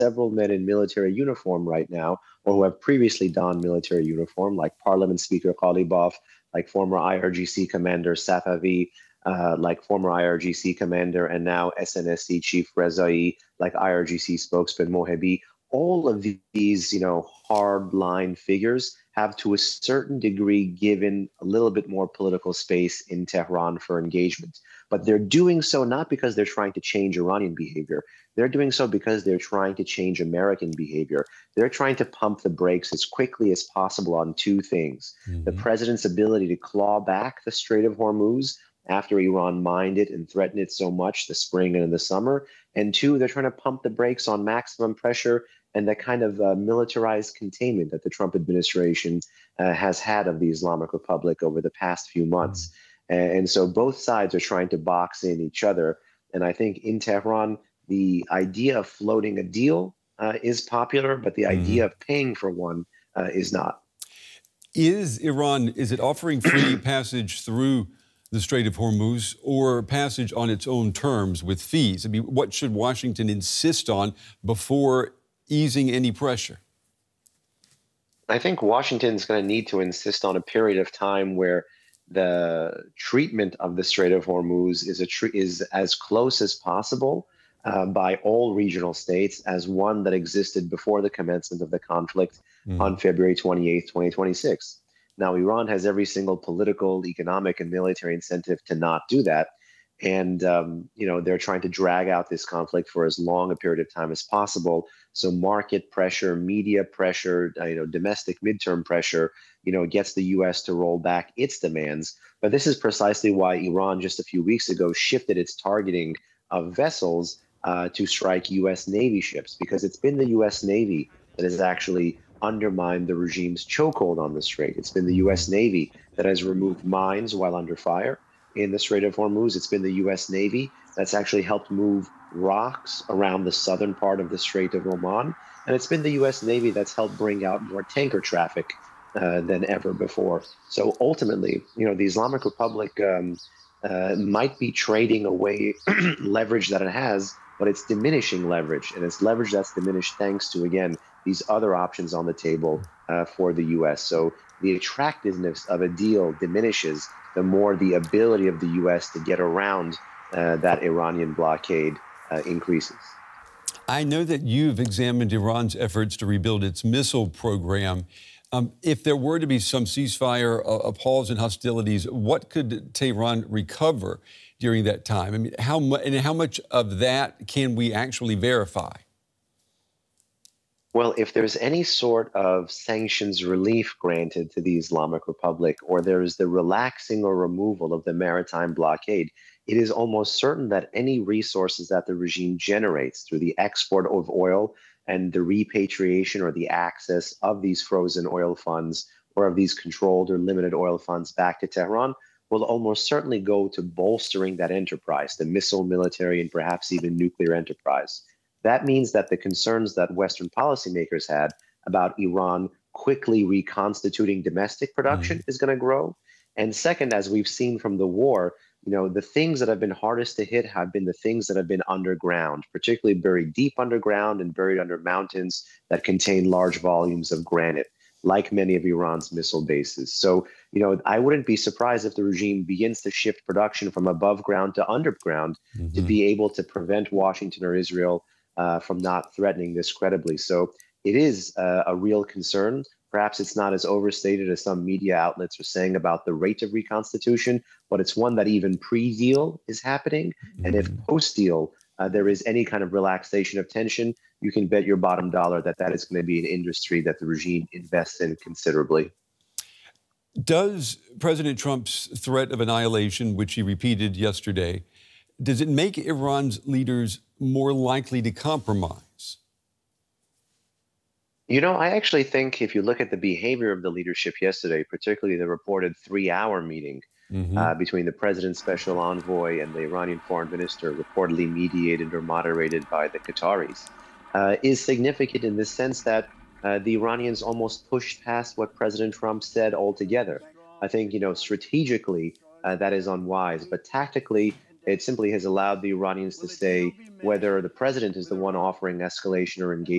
several men in military uniform right now, or who have previously donned military uniform, like Parliament Speaker Ghalibaf, like former IRGC Commander Safavi, like former IRGC Commander and now SNSC Chief Rezai, like IRGC spokesman Mohebi. All of these, hardline figures have to a certain degree given a little bit more political space in Tehran for engagement. But they're doing so not because they're trying to change Iranian behavior. They're doing so because they're trying to change American behavior. They're trying to pump the brakes as quickly as possible on two things: the president's ability to claw back the Strait of Hormuz after Iran mined it and threatened it so much the spring and in the summer. And two, they're trying to pump the brakes on maximum pressure and the kind of militarized containment that the Trump administration has had of the Islamic Republic over the past few months. And so both sides are trying to box in each other. And I think in Tehran, the idea of floating a deal is popular, but the idea of paying for one is not. Is it offering free passage through the Strait of Hormuz or passage on its own terms with fees? I mean, what should Washington insist on before easing any pressure? I think Washington's going to need to insist on a period of time where the treatment of the Strait of Hormuz is as close as possible by all regional states as one that existed before the commencement of the conflict on February 28th, 2026. Now, Iran has every single political, economic, and military incentive to not do that. And, they're trying to drag out this conflict for as long a period of time as possible. So market pressure, media pressure, domestic midterm pressure, gets the U.S. to roll back its demands. But this is precisely why Iran just a few weeks ago shifted its targeting of vessels to strike U.S. Navy ships, because it's been the U.S. Navy that has actually undermined the regime's chokehold on the Strait. It's been the U.S. Navy that has removed mines while under fire in the Strait of Hormuz. It's been the U.S. Navy that's actually helped move rocks around the southern part of the Strait of Oman. And it's been the U.S. Navy that's helped bring out more tanker traffic than ever before. So ultimately, the Islamic Republic might be trading away leverage that it has, but it's diminishing leverage. And it's leverage that's diminished thanks to, again, these other options on the table for the U.S. So the attractiveness of a deal diminishes the more the ability of the U.S. to get around that Iranian blockade increases. I know that you've examined Iran's efforts to rebuild its missile program. If there were to be some ceasefire, a pause in hostilities, what could Tehran recover during that time? I mean, how much of that can we actually verify? Well, if there's any sort of sanctions relief granted to the Islamic Republic, or there is the relaxing or removal of the maritime blockade, it is almost certain that any resources that the regime generates through the export of oil and the repatriation or the access of these frozen oil funds or of these controlled or limited oil funds back to Tehran will almost certainly go to bolstering that enterprise, the missile, military, and perhaps even nuclear enterprise. That means that the concerns that Western policymakers had about Iran quickly reconstituting domestic production is going to grow. And second, as we've seen from the war, the things that have been hardest to hit have been the things that have been underground, particularly buried deep underground and buried under mountains that contain large volumes of granite, like many of Iran's missile bases. So, I wouldn't be surprised if the regime begins to shift production from above ground to underground to be able to prevent Washington or Israel from not threatening this credibly. So it is a real concern. Perhaps it's not as overstated as some media outlets are saying about the rate of reconstitution, but it's one that even pre-deal is happening. And if post-deal there is any kind of relaxation of tension, you can bet your bottom dollar that that is going to be an industry that the regime invests in considerably. Does President Trump's threat of annihilation, which he repeated yesterday, does it make Iran's leaders more likely to compromise? I actually think if you look at the behavior of the leadership yesterday, particularly the reported 3-hour meeting between the president's special envoy and the Iranian foreign minister, reportedly mediated or moderated by the Qataris, is significant in the sense that the Iranians almost pushed past what President Trump said altogether. I think, strategically, that is unwise, but tactically, it simply has allowed the Iranians to say whether the president is the one offering escalation or engagement